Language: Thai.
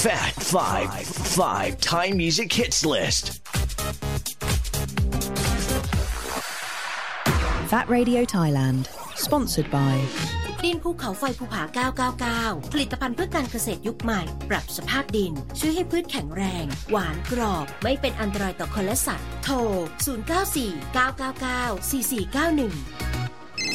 Fat Five Thai Music Hits List. Fat Radio Thailand, sponsored by ดินภูเขาไฟภูผา999ผลิตภัณฑ์เพื่อการเกษตรยุคใหม่ปรับสภาพดินช่วยให้พืชแข็งแรงหวานกรอบไม่เป็นอันตรายต่อคนและสัตว์โทร0949994491